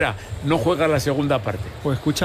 no juega la segunda parte. Pues escucha,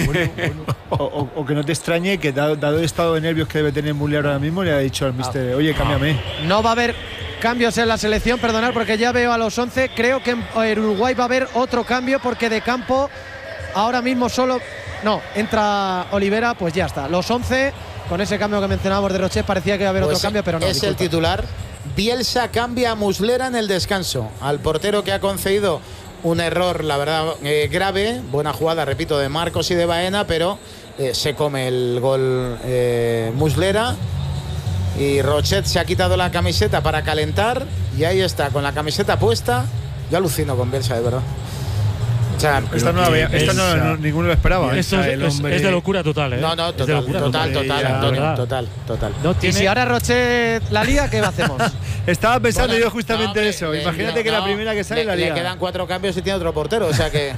o que no te extrañe que dado el estado de nervios que debe tener Muller ahora mismo, le ha dicho al míster, oye, cámbiame. No va a haber cambios en la selección, perdonad, porque ya veo a los 11. Creo que en Uruguay va a haber otro cambio, porque de campo ahora mismo solo... No, entra Olivera, pues ya está. Los 11, con ese cambio que mencionábamos de Rochet, parecía que iba a haber otro cambio, pero no. Es el titular. Bielsa cambia a Muslera en el descanso. Al portero que ha concedido un error, la verdad, grave. Buena jugada, repito, de Marcos y de Baena, pero se come el gol Muslera. Y Rochet se ha quitado la camiseta para calentar. Y ahí está, con la camiseta puesta. Yo alucino con Bielsa, de verdad. O sea, ninguno lo esperaba. Esto es de locura total, ¿eh? No, total, Antonio, total. Y si ahora Rochet la liga, ¿qué hacemos? Estaba pensando yo justamente eso. Imagínate que la primera que sale la liga. Le quedan 4 cambios y tiene otro portero, o sea que...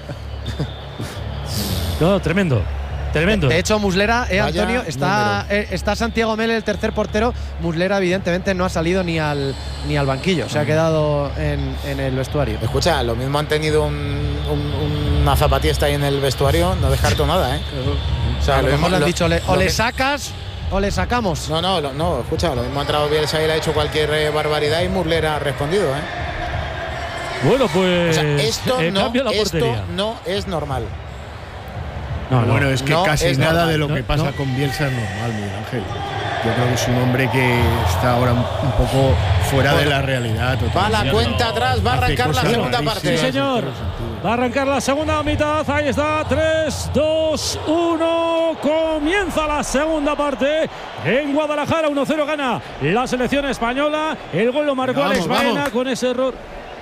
No, tremendo. De hecho, Muslera, Antonio, está Santiago Mel, el tercer portero. Muslera, evidentemente, no ha salido ni al banquillo. Se ha quedado en el vestuario. Escucha, lo mismo han tenido una zapatista ahí en el vestuario. No descarto nada, ¿eh? O sea, lo mismo le han dicho, o le sacas o le sacamos. No, escucha, lo mismo ha entrado Bielsa y le ha hecho cualquier barbaridad y Muslera ha respondido, ¿eh? Bueno, pues... O sea, esto no es normal. Bueno, es que casi nada normal. de lo que pasa con Bielsa es normal, Miguel Ángel. Yo creo que es un hombre que está ahora un poco fuera de la realidad. Va la cuenta atrás, va a arrancar la segunda parte. Sí, señor. Va a arrancar la segunda mitad. Ahí está. 3, 2, 1. Comienza la segunda parte. En Guadalajara, 1-0 gana la selección española. El gol lo marcó Alex Baena con ese error.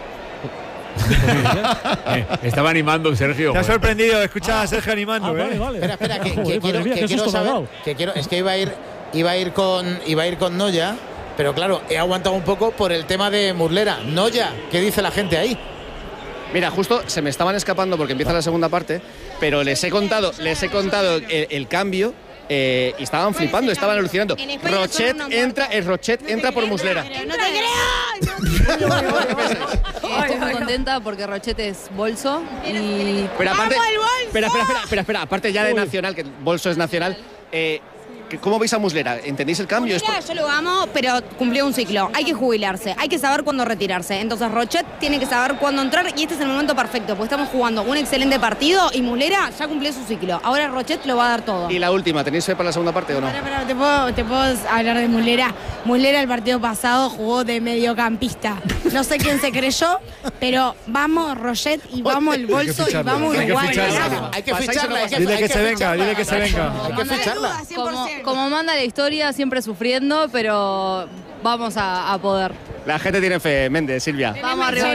Estaba animando Sergio. Te ha sorprendido, escucha a Sergio animando. Vale. Espera, que quiero saber. Es que iba a ir con Noya, pero claro, he aguantado un poco por el tema de Muslera. Noya, ¿qué dice la gente ahí? Mira, justo se me estaban escapando porque empieza la segunda parte, pero les he contado el cambio. Y estaban flipando, estaban alucinando. Rochet entra por Muslera. ¡No te creo! Estoy muy contenta porque Rochet es bolso y... Pero aparte, espera, aparte ya de nacional, que bolso es nacional, ¿cómo veis a Muslera? ¿Entendéis el cambio? Muslera, yo lo amo, pero cumplió un ciclo. Hay que jubilarse, hay que saber cuándo retirarse. Entonces Rochet tiene que saber cuándo entrar y este es el momento perfecto, porque estamos jugando un excelente partido y Muslera ya cumplió su ciclo. Ahora Rochet lo va a dar todo. Y la última, ¿tenéis fe para la segunda parte o no? ¿Te puedo hablar de Muslera? Muslera el partido pasado jugó de mediocampista. No sé quién se creyó, pero vamos Rochet y vamos el bolso y vamos Uruguay. Hay que ficharla. Dile que se venga. Hay que ficharla. Como manda la historia, siempre sufriendo, pero vamos a poder. La gente tiene fe, Méndez, Silvia. Vamos arriba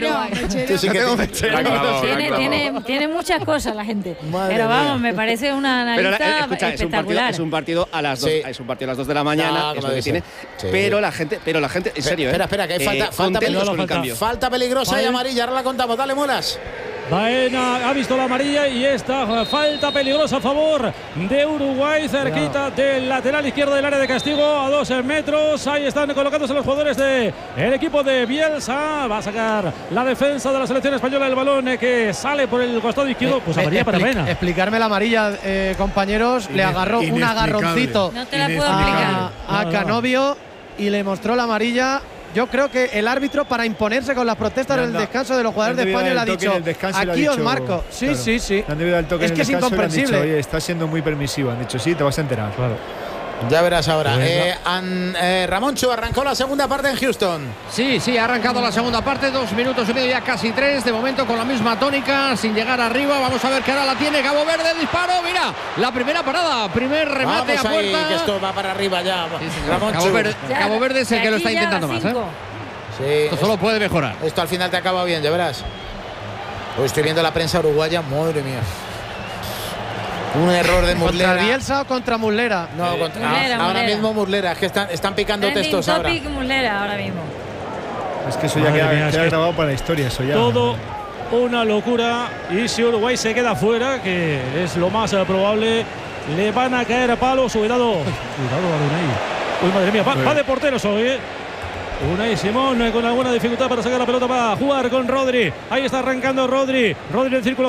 Uruguay. Tiene muchas cosas la gente. Pero vamos, me parece una analista espectacular. Es un partido a las 2. Es un partido a las 2 de la mañana, es lo que tiene. Sí. Pero la gente, en serio, Espera, que hay falta peligrosa y amarilla. Ahora la contamos, dale, Mulas. Baena ha visto la amarilla y esta falta peligrosa a favor de Uruguay, cerquita del lateral izquierdo del área de castigo, a 2 metros. Ahí están colocándose los jugadores del equipo de Bielsa. Va a sacar la defensa de la selección española el balón que sale por el costado izquierdo. Pues amarilla para Baena. Explicarme la amarilla, compañeros. Le agarró un agarroncito no te la puedo explicar. a Canovio y le mostró la amarilla. Yo creo que el árbitro, para imponerse con las protestas en el descanso de los jugadores de España, le ha dicho: aquí os marco. Sí. Es que es incomprensible. Oye, está siendo muy permisivo. Han dicho: sí, te vas a enterar. Claro. Ya verás ahora. Ramoncho, arrancó la segunda parte en Houston. Sí, ha arrancado la segunda parte. 2 minutos y medio, ya casi 3. De momento con la misma tónica, sin llegar arriba. Vamos a ver qué ahora la tiene Cabo Verde. Disparo, mira, la primera parada. Primer remate vamos a puerta. Ahí, que esto va para arriba ya. Sí, Cabo Verde es el que lo está intentando más. Sí, esto solo puede mejorar. Esto al final te acaba bien, ya verás. Hoy estoy viendo la prensa uruguaya, madre mía. Un error de Muslera. ¿Contra Bielsa o contra Muslera? No, ahora mismo Muslera. Es que están picando textos ahora. Muslera ahora mismo. Es que eso ya queda grabado para la historia. Eso ya. Todo una locura. Y si Uruguay se queda fuera, que es lo más probable, le van a caer a palos. Cuidado, Unai. Uy, madre mía, va de porteros hoy, Unai Simón con alguna dificultad para sacar la pelota, para jugar con Rodri. Ahí está arrancando Rodri. Rodri en el círculo